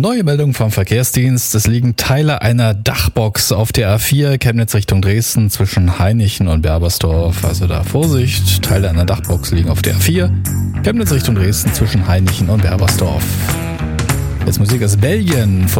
Neue Meldung vom Verkehrsdienst. Es liegen Teile einer Dachbox auf der A4 Chemnitz Richtung Dresden zwischen Hainichen und Berbersdorf. Also da Vorsicht, Teile einer Dachbox liegen auf der A4 Chemnitz Richtung Dresden zwischen Hainichen und Berbersdorf. Jetzt Musik aus Belgien.